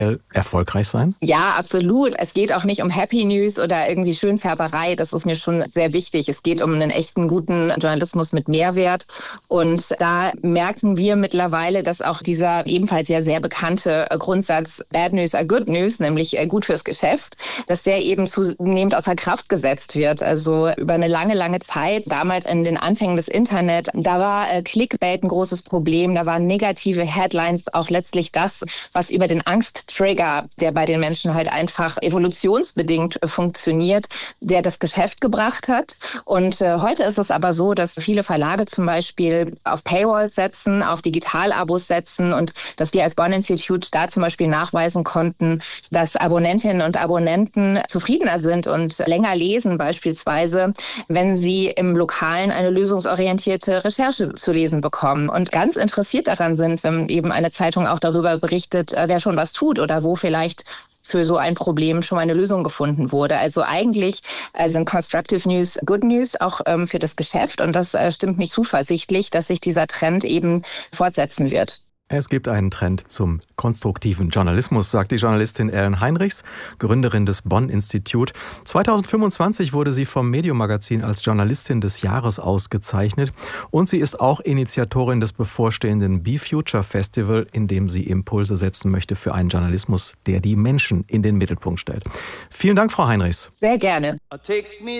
erfolgreich sein? Ja, absolut. Es geht auch nicht um Happy News oder irgendwie Schönfärberei. Das ist mir schon sehr wichtig. Es geht um einen echten, guten Journalismus mit Mehrwert. Und da merken wir mittlerweile, dass auch dieser ebenfalls ja sehr bekannte Grundsatz Bad News are Good News, nämlich gut fürs Geschäft, dass der eben zunehmend außer Kraft gesetzt wird. Also über eine lange, lange Zeit, damals in den Anfängen des Internet, da war Clickbait ein großes Problem. Da waren negative Headlines auch letztlich das, was über den Angsttrigger, der bei den Menschen halt einfach evolutionsbedingt funktioniert, der das Geschäft gebracht hat. Und heute ist es aber so, dass viele Verlage zum Beispiel auf Paywalls setzen, auf Digitalabos setzen und dass wir als Bond-Institut da zum Beispiel nachweisen konnten, dass Abonnentinnen und Abonnenten zufriedener sind und länger lesen beispielsweise, wenn sie im Lokalen eine lösungsorientierte Recherche zu lesen bekommen und ganz interessiert daran sind, wenn eben eine Zeitung auch darüber berichtet, wer schon was tut oder wo vielleicht für so ein Problem schon mal eine Lösung gefunden wurde. Also eigentlich sind Constructive News Good News auch für das Geschäft und das stimmt mich zuversichtlich, dass sich dieser Trend eben fortsetzen wird. Es gibt einen Trend zum konstruktiven Journalismus, sagt die Journalistin Ellen Heinrichs, Gründerin des Bond-Institut. 2025 wurde sie vom Medium-Magazin als Journalistin des Jahres ausgezeichnet und sie ist auch Initiatorin des bevorstehenden Be Future Festival, in dem sie Impulse setzen möchte für einen Journalismus, der die Menschen in den Mittelpunkt stellt. Vielen Dank, Frau Heinrichs. Sehr gerne.